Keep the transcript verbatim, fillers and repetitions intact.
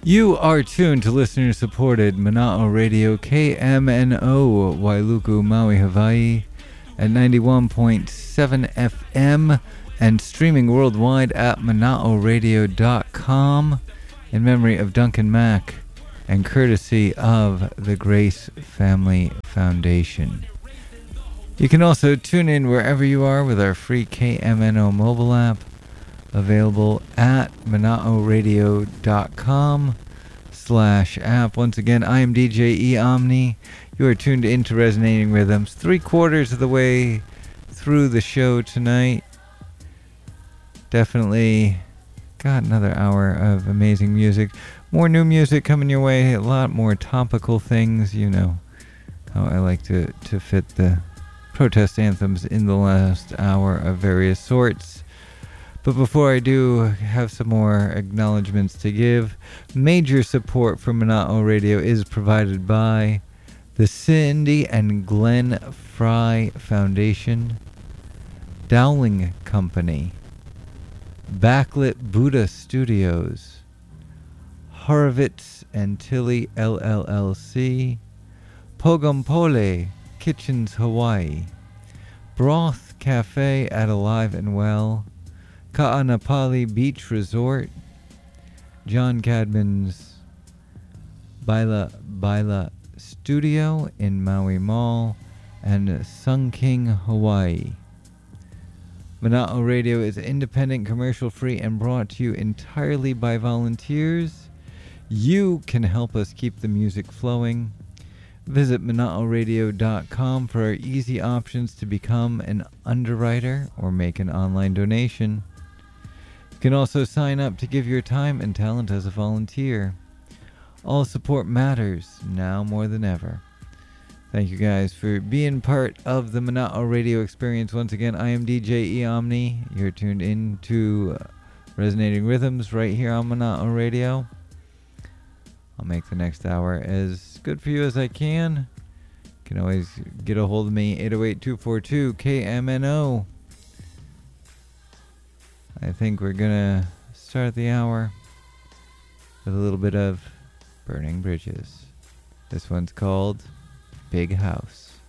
You are tuned to listener-supported Mana'o Radio K M N O Wailuku, Maui, Hawaii at ninety-one point seven F M and streaming worldwide at mana'o radio dot com in memory of Duncan Mack and courtesy of the Grace Family Foundation. You can also tune in wherever you are with our free K M N O mobile app, available at mana'o radio dot com slash app. Once again, I am D J E Omni. You are tuned into Resonating Rhythms, three quarters of the way through the show tonight. Definitely got another hour of amazing music. More new music coming your way, a lot more topical things. You know how I like to, to fit the protest anthems in the last hour of various sorts. But before I do have some more acknowledgments to give, major support for Mana'o Radio is provided by the Cindy and Glenn Fry Foundation, Dowling Company, Backlit Buddha Studios, Horowitz and Tilly L L L C, Pogompole Kitchens Hawaii, Broth Cafe at Alive and Well, Ka'anapali Beach Resort, John Cadman's Baila Baila Studio in Maui Mall, and Sun King Hawaii. Mana'o Radio is independent, commercial-free, and brought to you entirely by volunteers. You can help us keep the music flowing. Visit mana'o radio dot com for our easy options to become an underwriter or make an online donation. You can also sign up to give your time and talent as a volunteer. All support matters now more than ever. Thank you guys for being part of the Mana'o Radio experience. Once again, I am D J E Omni. You're tuned in to Resonating Rhythms right here on Mana'o Radio. I'll make the next hour as good for you as I can. You can always get a hold of me, eight oh eight, two four two, K M N O. I think we're going to start the hour with a little bit of Burning Bridges. This one's called Big House.